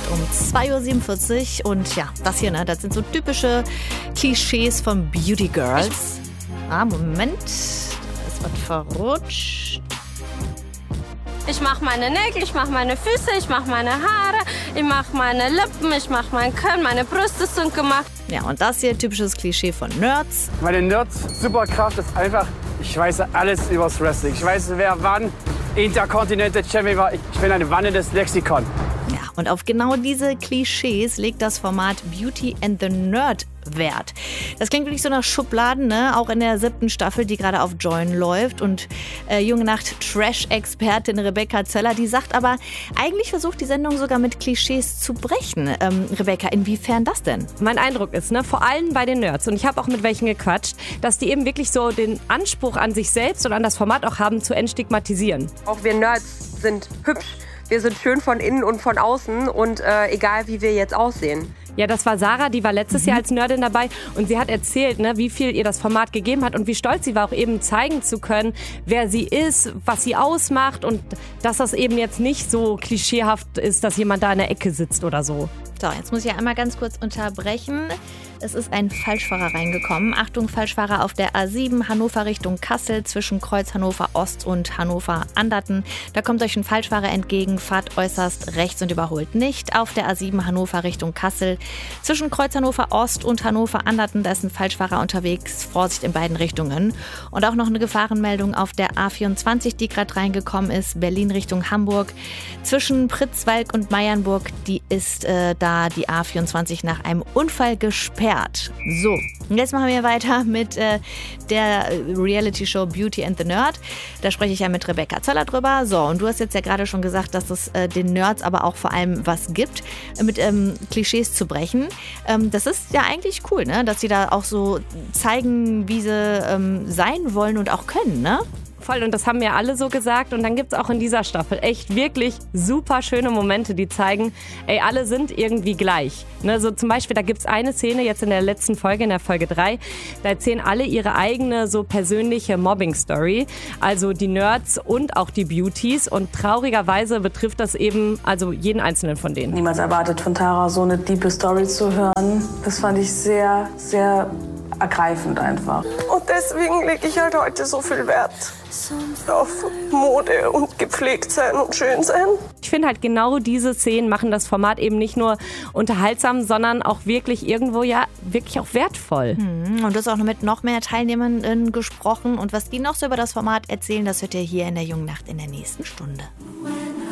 um 2.47 Uhr. Und ja, das hier, ne, das sind so typische Klischees von Beauty Girls. Moment, da ist was verrutscht. Ich mache meine Nägel, ich mache meine Füße, ich mache meine Haare, ich mache meine Lippen, ich mache mein Kinn, meine Brüste sind gemacht. Ja, und das hier, typisches Klischee von Nerds. Meine Nerds-Superkraft ist einfach, ich weiß alles übers Wrestling. Ich weiß, wer wann Intercontinental Champion war. Ich bin ein wandelndes Lexikon. Ja, und auf genau diese Klischees legt das Format Beauty and the Nerd Wert. Das klingt wirklich so nach Schubladen, ne? Auch in der 7. Staffel, die gerade auf Join läuft. Und Junge Nacht Trash-Expertin Rebecca Zöller, die sagt aber, eigentlich versucht die Sendung sogar mit Klischees zu brechen. Rebecca, inwiefern das denn? Mein Eindruck ist, ne, vor allem bei den Nerds, und ich habe auch mit welchen gequatscht, dass die eben wirklich so den Anspruch an sich selbst und an das Format auch haben, zu entstigmatisieren. Auch wir Nerds sind hübsch. Wir sind schön von innen und von außen und egal, wie wir jetzt aussehen. Ja, das war Sarah, die war letztes Jahr als Nerdin dabei und sie hat erzählt, ne, wie viel ihr das Format gegeben hat und wie stolz sie war, auch eben zeigen zu können, wer sie ist, was sie ausmacht und dass das eben jetzt nicht so klischeehaft ist, dass jemand da in der Ecke sitzt oder so. So, jetzt muss ich einmal ganz kurz unterbrechen. Es ist ein Falschfahrer reingekommen. Achtung, Falschfahrer auf der A7 Hannover Richtung Kassel zwischen Kreuz Hannover Ost und Hannover Anderten. Da kommt euch ein Falschfahrer entgegen, fahrt äußerst rechts und überholt nicht. Auf der A7 Hannover Richtung Kassel zwischen Kreuz Hannover Ost und Hannover Anderten, da ist ein Falschfahrer unterwegs. Vorsicht in beiden Richtungen. Und auch noch eine Gefahrenmeldung auf der A24, die gerade reingekommen ist, Berlin Richtung Hamburg. Zwischen Pritzwalk und Meiernburg, die ist da die A24 nach einem Unfall gesperrt. So, und jetzt machen wir weiter mit der Reality-Show Beauty and the Nerd. Da spreche ich ja mit Rebecca Zöller drüber. So, und du hast jetzt ja gerade schon gesagt, dass es den Nerds aber auch vor allem was gibt, mit Klischees zu brechen. Das ist ja eigentlich cool, ne? Dass sie da auch so zeigen, wie sie sein wollen und auch können, ne? Voll, und das haben ja alle so gesagt. Und dann gibt es auch in dieser Staffel echt wirklich super schöne Momente, die zeigen, ey, alle sind irgendwie gleich. Ne, so zum Beispiel, da gibt es eine Szene jetzt in der letzten Folge, in der Folge 3, da erzählen alle ihre eigene so persönliche Mobbing-Story. Also die Nerds und auch die Beauties. Und traurigerweise betrifft das eben also jeden einzelnen von denen. Niemals erwartet von Tara, so eine tiefe Story zu hören. Das fand ich sehr, sehr ergreifend einfach. Und deswegen lege ich halt heute so viel Wert auf Mode und gepflegt sein und schön sein. Ich finde halt genau diese Szenen machen das Format eben nicht nur unterhaltsam, sondern auch wirklich irgendwo ja wirklich auch wertvoll. Und du hast auch mit noch mehr Teilnehmern gesprochen. Und was die noch so über das Format erzählen, das hört ihr hier in der Jungen Nacht in der nächsten Stunde.